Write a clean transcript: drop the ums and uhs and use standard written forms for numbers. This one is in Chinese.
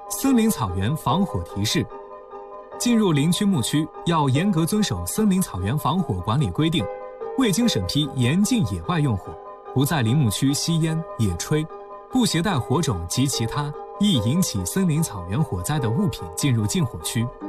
森林草原防火提示：进入林区牧区要严格遵守森林草原防火管理规定，未经审批严禁野外用火，不在林牧区吸烟、野炊，不携带火种及其他易引起森林草原火灾的物品进入禁火区。